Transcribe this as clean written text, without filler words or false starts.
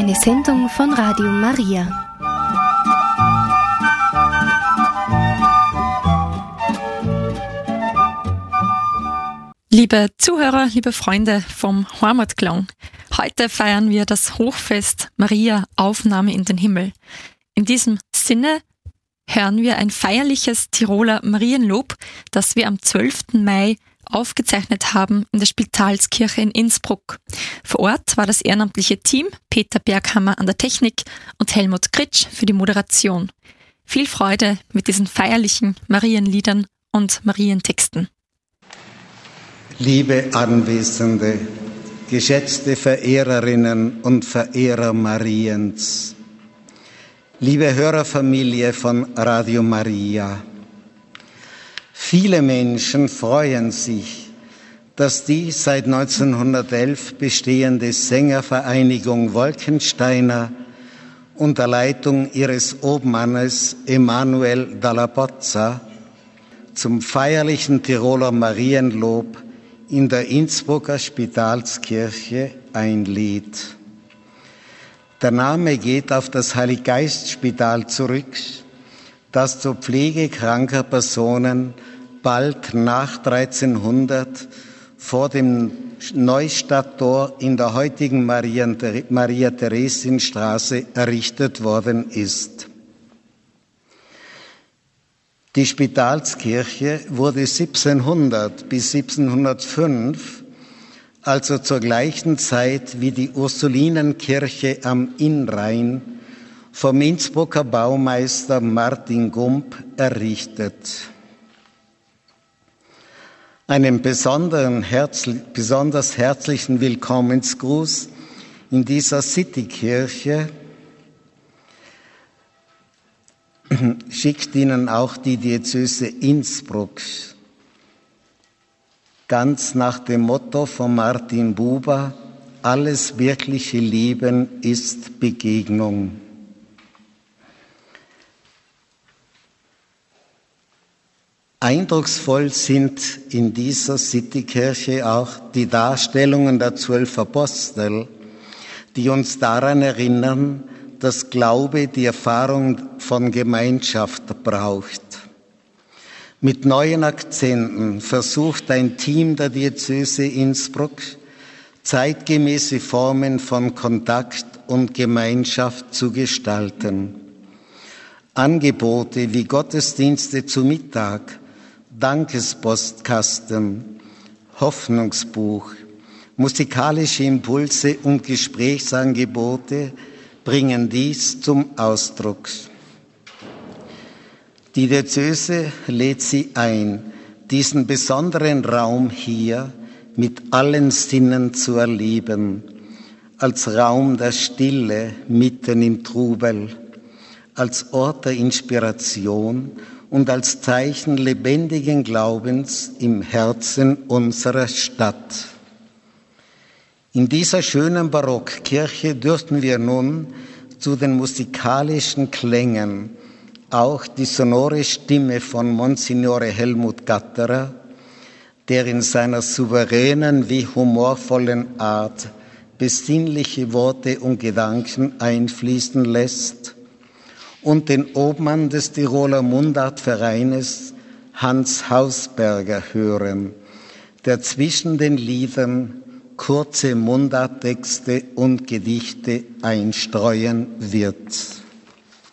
Eine Sendung von Radio Maria. Liebe Zuhörer, liebe Freunde vom Heimatklang, heute feiern wir das Hochfest Maria Aufnahme in den Himmel. In diesem Sinne hören wir ein feierliches Tiroler Marienlob, das wir am 12. Mai aufgezeichnet haben in der Spitalskirche in Innsbruck. Vor Ort war das ehrenamtliche Team Peter Berghammer an der Technik und Helmut Kritsch für die Moderation. Viel Freude mit diesen feierlichen Marienliedern und Marientexten. Liebe Anwesende, geschätzte Verehrerinnen und Verehrer Mariens, liebe Hörerfamilie von Radio Maria, viele Menschen freuen sich, dass die seit 1911 bestehende Sängervereinigung Wolkensteiner unter Leitung ihres Obmannes Emanuel Dalla Pozza zum feierlichen Tiroler Marienlob in der Innsbrucker Spitalskirche einlädt. Der Name geht auf das Heiliggeistspital zurück, das zur Pflege kranker Personen bald nach 1300 vor dem Neustadttor in der heutigen Maria-Theresien-Straße errichtet worden ist. Die Spitalskirche wurde 1700 bis 1705, also zur gleichen Zeit wie die Ursulinenkirche am Innrhein, vom Innsbrucker Baumeister Martin Gump errichtet. Einen besonders herzlichen Willkommensgruß in dieser Citykirche schickt Ihnen auch die Diözese Innsbruck, ganz nach dem Motto von Martin Buber: Alles wirkliche Leben ist Begegnung. Eindrucksvoll sind in dieser Citykirche auch die Darstellungen der 12 Apostel, die uns daran erinnern, dass Glaube die Erfahrung von Gemeinschaft braucht. Mit neuen Akzenten versucht ein Team der Diözese Innsbruck, zeitgemäße Formen von Kontakt und Gemeinschaft zu gestalten. Angebote wie Gottesdienste zu Mittag, Dankespostkasten, Hoffnungsbuch, musikalische Impulse und Gesprächsangebote bringen dies zum Ausdruck. Die Diözese lädt Sie ein, diesen besonderen Raum hier mit allen Sinnen zu erleben, als Raum der Stille mitten im Trubel, als Ort der Inspiration und als Zeichen lebendigen Glaubens im Herzen unserer Stadt. In dieser schönen Barockkirche dürfen wir nun zu den musikalischen Klängen auch die sonore Stimme von Monsignore Helmut Gatterer, der in seiner souveränen wie humorvollen Art besinnliche Worte und Gedanken einfließen lässt, und den Obmann des Tiroler Mundartvereines Hans Hausberger hören, der zwischen den Liedern kurze Mundarttexte und Gedichte einstreuen wird.